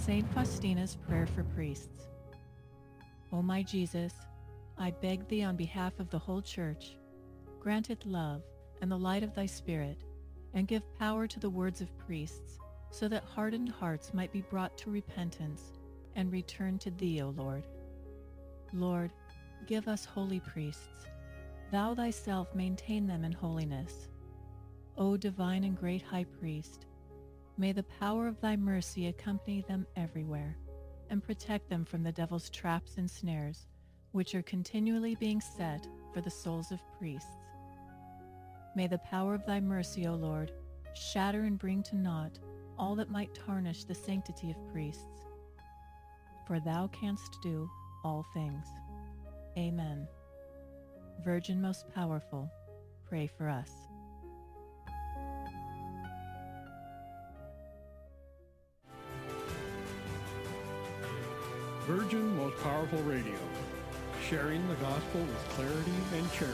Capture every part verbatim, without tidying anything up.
Saint Faustina's Prayer for Priests. O my Jesus, I beg thee on behalf of the whole Church, grant it love and the light of thy Spirit, and give power to the words of priests, so that hardened hearts might be brought to repentance and return to thee, O Lord. Lord, give us holy priests. Thou thyself maintain them in holiness. O divine and great High Priest, may the power of thy mercy accompany them everywhere, and protect them from the devil's traps and snares, which are continually being set for the souls of priests. May the power of thy mercy, O Lord, shatter and bring to naught all that might tarnish the sanctity of priests. For thou canst do all things. Amen. Virgin most powerful, pray for us. Virgin Most Powerful Radio, sharing the gospel with clarity and charity.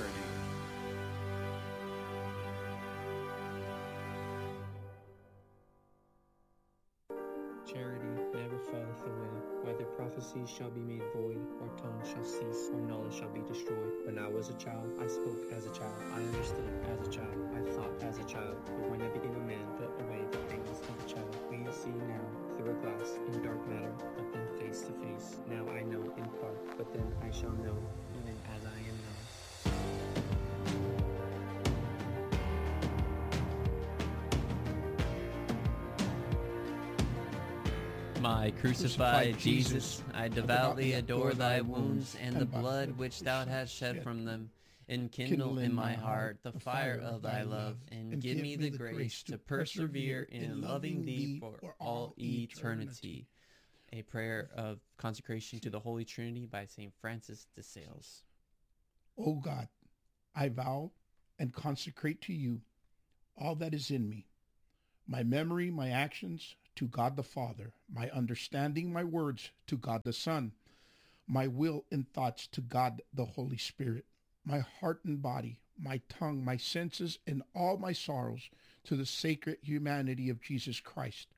Charity never falleth away, whether prophecies shall be made void, or tongues shall cease, or knowledge shall be destroyed. When I was a child, I spoke as a child, I understood as a child, I thought as a child. But when I became a man, put away the things of a child. We see now through a glass, in dark matter, but then face to face. Now I know in part, but then I shall know, even as I am known. My crucified Jesus, I devoutly adore thy wounds, and the blood which thou hast shed from them. Enkindle in my heart the fire of thy love, and give me the grace to persevere in loving thee for all eternity. A prayer of consecration to the Holy Trinity by Saint Francis de Sales. O God, I vow and consecrate to you all that is in me, my memory, my actions, to God the Father, my understanding, my words, to God the Son, my will and thoughts, to God the Holy Spirit, my heart and body, my tongue, my senses, and all my sorrows, to the sacred humanity of Jesus Christ,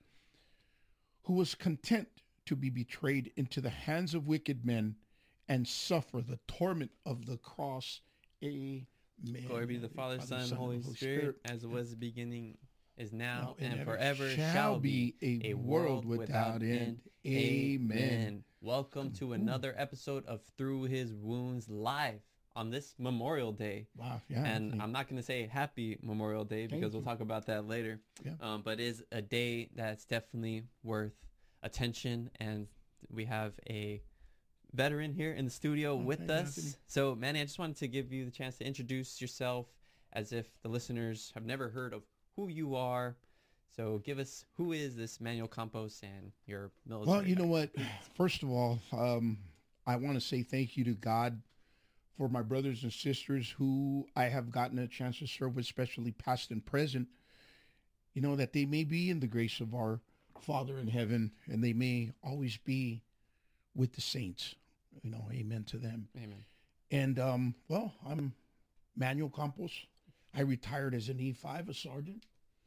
who was content to be betrayed into the hands of wicked men and suffer the torment of the cross. Amen. Glory be to the Father, Son, and Holy Spirit, Spirit, as it was the beginning, is now, now and, and forever shall, shall be a, a world without end. Amen. Amen. Welcome to another episode of Through His Wounds Live on this Memorial Day. Wow, yeah. And yeah. I'm not going to say Happy Memorial Day because Thank we'll you. talk about that later. Yeah. Um, but it is a day that's definitely worth attention, and we have a veteran here in the studio Oh, with thank you, us. Anthony. So, Manny, I just wanted to give you the chance to introduce yourself as if the listeners have never heard of who you are. So give us, who is this Manuel Campos and your military? Well, you know what? First of all, um, I want to say thank you to God for my brothers and sisters who I have gotten a chance to serve with, especially past and present. You know, that they may be in the grace of our Father in heaven, and they may always be with the saints. You know, amen to them. Amen. And, um, well, I'm Manuel Campos. I retired as an E five, a sergeant.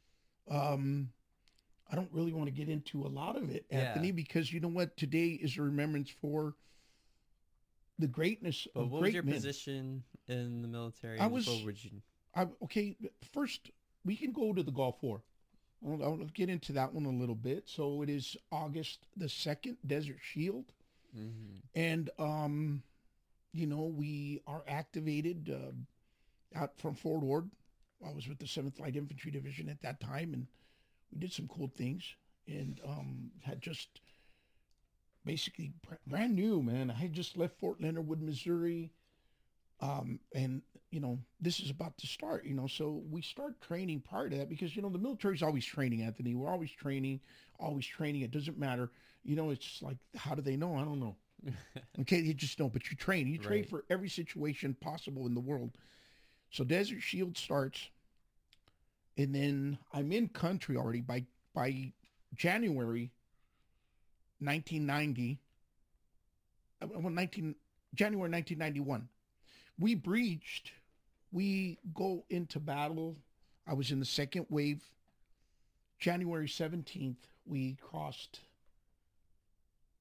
Um, I don't really want to get into a lot of it, Anthony, Yeah. because you know what? Today is a remembrance for the greatness But of what great was your men. position in the military? I was- What would you... I, okay, first we can go to the Gulf War. I'll, I'll get into that one a little bit. So it is August the second, Desert Shield. Mm-hmm. And, um, you know, we are activated uh, out from Fort Ord. I was with the seventh Light Infantry Division at that time, and we did some cool things, and um, had just basically brand new, man. I had just left Fort Leonard Wood, Missouri, um, and, you know, this is about to start, you know, so we start training prior to that because, you know, the military's always training, Anthony. We're always training, always training. It doesn't matter. You know, it's like, how do they know? I don't know. Okay, you just don't, but you train. You train Right. for every situation possible in the world. So Desert Shield starts, and then I'm in country already by by January nineteen ninety. uh, Well, nineteen January nineteen ninety-one. We breached. We go into battle. I was in the second wave. January seventeenth, we crossed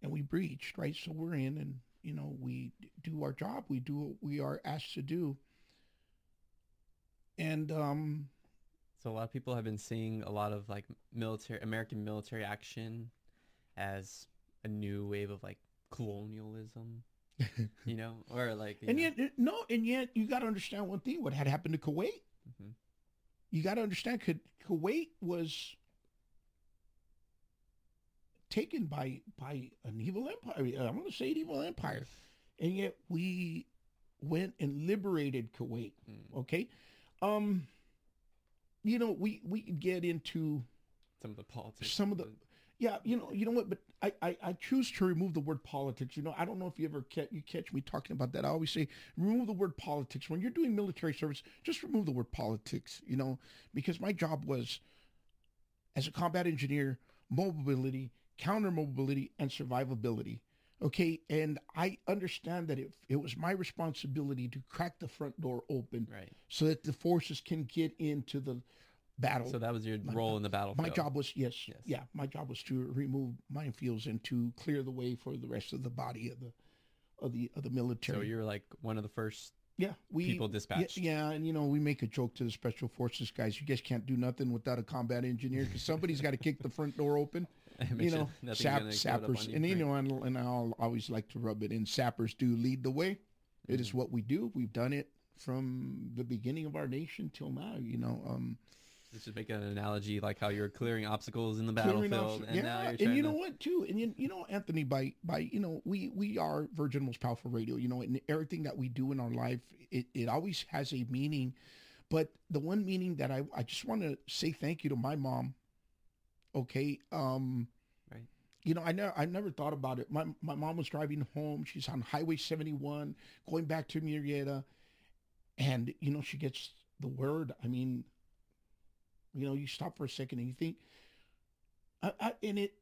and we breached, right? So we're in, and you know, we do our job. We do what we are asked to do. And um, so a lot of people have been seeing a lot of like military, American military action as a new wave of like colonialism, you know, or like, and know. yet, no, and yet you got to understand one thing: what had happened to Kuwait. Mm-hmm. You got to understand, Kuwait was taken by by an evil empire. I'm going to say an evil empire, and yet we went and liberated Kuwait. Mm. Okay, um, you know, we we get into some of the politics, some of the, yeah, you know, you know what, but I, I, I choose to remove the word politics. You know, I don't know if you ever catch, you catch me talking about that. I always say, remove the word politics. When you're doing military service, just remove the word politics, you know, because my job was, as a combat engineer, mobility, counter mobility, and survivability. Okay, and I understand that it, it was my responsibility to crack the front door open, right, so that the forces can get into the battle. So that was your my, role in the battlefield. My job was, yes, yes, yeah, my job was to remove minefields and to clear the way for the rest of the body of the of the of the military. So you're like one of the first yeah, we, people dispatched. Yeah, yeah, and you know, we make a joke to the special forces guys. You guys can't do nothing without a combat engineer, because somebody's got to kick the front door open. You know, sap, sappers, you, and you know, and, and I'll always like to rub it in. Sappers do lead the way. Mm-hmm. It is what we do. We've done it from the beginning of our nation till now. You know, um, let's just make an analogy, like how you're clearing obstacles in the battlefield, and yeah, now you're and trying you to... know what too, and you, you know, Anthony, by by you know, we we are Virgin Most Powerful Radio. You know, and everything that we do in our life, it it always has a meaning. But the one meaning that I I just want to say thank you to my mom. Okay. Um, right. You know, I never, I never thought about it. My my mom was driving home. She's on Highway seventy-one, going back to Murrieta, and you know, she gets the word. I mean, you know, you stop for a second and you think, I, I, and it,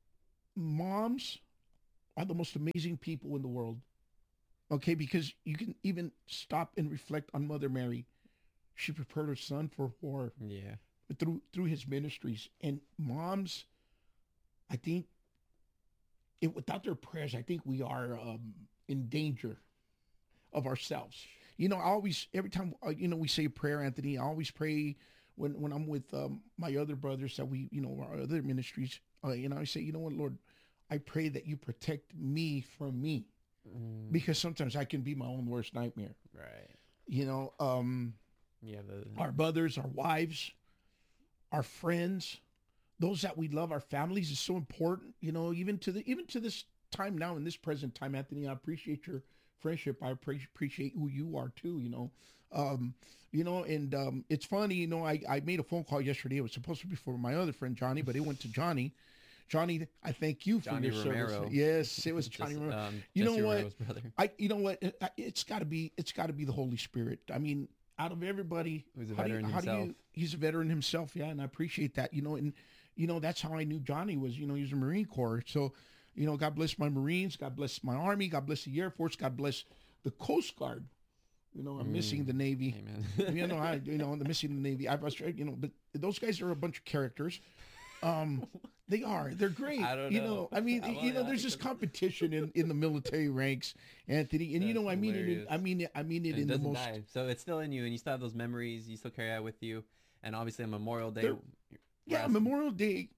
moms are the most amazing people in the world. Okay, because you can even stop and reflect on Mother Mary. She prepared her son for war. Yeah. Through through his ministries. And moms, I think, it, without their prayers, I think we are um, in danger of ourselves. You know, I always, every time, uh, you know, we say a prayer, Anthony, I always pray when, when I'm with um, my other brothers that we, you know, our other ministries, uh, you know, I say, you know what, Lord, I pray that you protect me from me. Mm. Because sometimes I can be my own worst nightmare. Right. You know, um, yeah, the... our brothers, our wives, our friends, those that we love, our families is so important, you know, even to the, even to this time now, in this present time, Anthony, I appreciate your friendship. I appreciate who you are too, you know, um, you know, and um, it's funny, you know, I, I made a phone call yesterday. It was supposed to be for my other friend, Johnny, but it went to Johnny. Johnny, I thank you for Johnny your Romero. service. Yes, it was Johnny Just, Romero. Um, you Jesse know what? Romero's brother. I, you know what? It, it's got to be, it's got to be the Holy Spirit. I mean, out of everybody, who's a how veteran do you, how himself. Do you, he's a veteran himself, yeah, and I appreciate that. You know, and you know that's how I knew Johnny was. You know, he was a Marine Corps. So, you know, God bless my Marines. God bless my Army. God bless the Air Force. God bless the Coast Guard. You know, I'm mm. missing the Navy. Amen. you know, I you know, I'm missing the Navy. I've you know, but those guys are a bunch of characters. Um, they are. They're great. I don't you know. know, I mean, I you know, there's this competition in, in the military ranks, Anthony, and That's you know, I mean hilarious. it. In, I mean it. I mean it and in it the doesn't most. Die. So it's still in you, and you still have those memories. You still carry that with you, and obviously on Memorial Day. Yeah, asking, Memorial Day.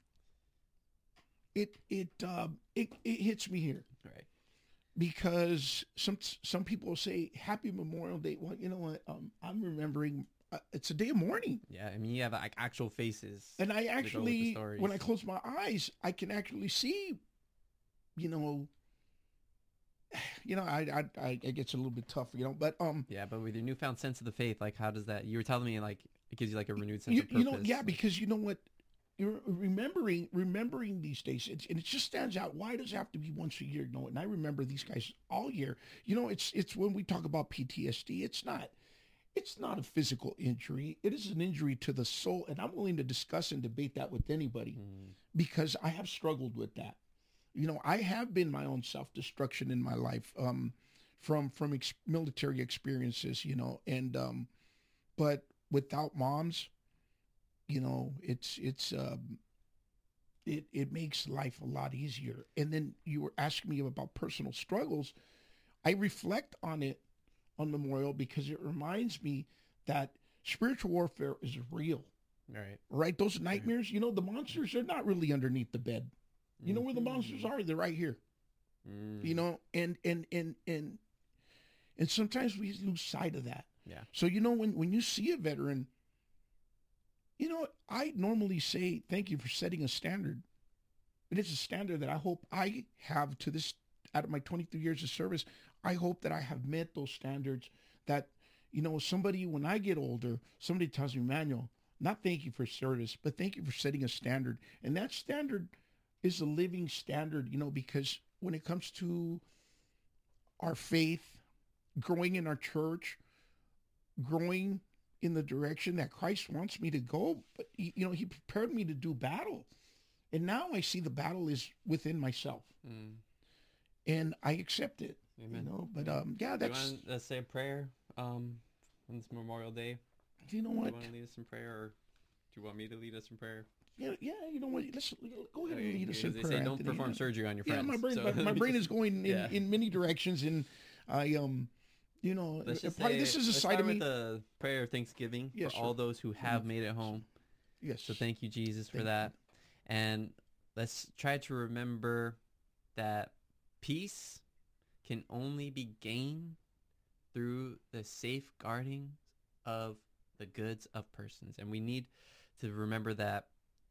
It it um it it hits me here. Right. Because some some people say Happy Memorial Day. Well, you know what? Um, I'm remembering. Uh, it's a day of mourning. Yeah, I mean, you have like actual faces. And I actually, when I close my eyes, I can actually see, you know, you know, I, I, I it gets a little bit tough, you know, but, um. Yeah, but with your newfound sense of the faith, like, how does that, you were telling me, like, it gives you like a renewed sense you, of purpose. You know, yeah, because you know what, you're remembering, remembering these days, it's, and it just stands out. Why does it have to be once a year? No, and I remember these guys all year. You know, it's, it's when we talk about P T S D, it's not. It's not a physical injury. It is an injury to the soul. And I'm willing to discuss and debate that with anybody mm. because I have struggled with that. You know, I have been my own self-destruction in my life um, from from ex- military experiences, you know, and um, but without moms, you know, it's it's um, it, it makes life a lot easier. And then you were asking me about personal struggles. I reflect on it on Memorial because it reminds me that spiritual warfare is real. Right. Right? Those nightmares, you know, the monsters are not really underneath the bed. You know where the monsters are? They're right here. Mm. You know, and and and and and sometimes we lose sight of that. Yeah. So, you know, when, when you see a veteran, you know, I normally say thank you for setting a standard. It is a standard that I hope I have to this, out of my twenty-three years of service, I hope that I have met those standards that, you know, somebody, when I get older, somebody tells me, Manuel, not thank you for service, but thank you for setting a standard. And that standard is a living standard, you know, because when it comes to our faith, growing in our church, growing in the direction that Christ wants me to go, but he, you know, he prepared me to do battle. And now I see the battle is within myself. Mm. And I accept it. Amen. You know, but um yeah, Do you that's want to say a prayer um on this Memorial Day? you know Do what? you want to lead us in prayer, or do you want me to lead us in prayer? Yeah, yeah, you know what? Let's go ahead and lead us in They prayer. say don't Anthony. perform Yeah. surgery on your Yeah, friends. my brain, so my, my let me brain just- is going in, yeah. in many directions, and I um, you know, Let's just probably say, this is a let's side start of me. with a prayer of thanksgiving Yes, for sir. all those who have made it home. Yes. So thank you, Jesus, for Thank that. And let's try to remember that peace can only be gained through the safeguarding of the goods of persons. And we need to remember that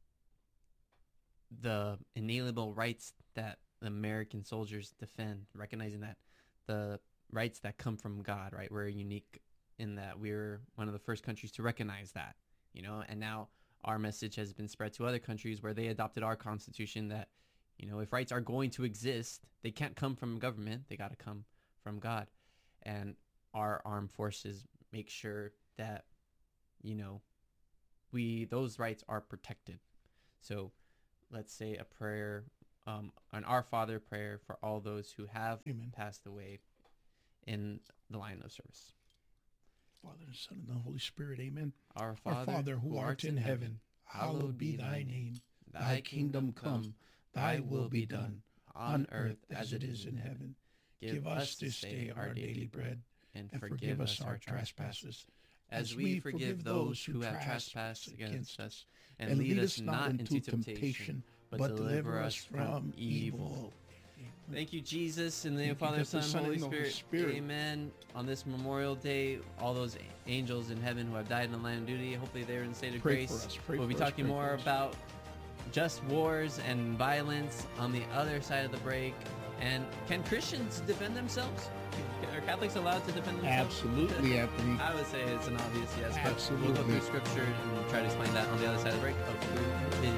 the inalienable rights that American soldiers defend, recognizing that the rights that come from God, right? We're unique in that we're one of the first countries to recognize that, you know, and now our message has been spread to other countries where they adopted our constitution that, you know, if rights are going to exist, they can't come from government. They got to come from God. And our armed forces make sure that, you know, we, those rights are protected. So let's say a prayer, um, an Our Father prayer for all those who have Amen. passed away in the line of service. Father, the Son, and the Holy Spirit. Amen. Our Our Father, Father, who art in heaven, hallowed be thy name. Thy kingdom come, thy will be done, on earth as it is in heaven. Give us this day our daily bread, and and forgive us our trespasses, as we forgive those who have trespassed against us. And lead us not into temptation, but deliver us from evil. Thank you, Jesus, in the name of Thank you, Father, the Son, Son, Holy and the Holy Spirit. Spirit. Amen. On this Memorial Day, all those angels in heaven who have died in the line of duty, hopefully they're in a state of Pray grace. for us, pray we'll be for us, talking pray more for us. about just wars and violence on the other side of the break. And can Christians defend themselves? Are Catholics allowed to defend themselves? Absolutely, Anthony. I would say it's an obvious yes, but we'll go Absolutely. through scripture and try to explain that on the other side of the break of the video.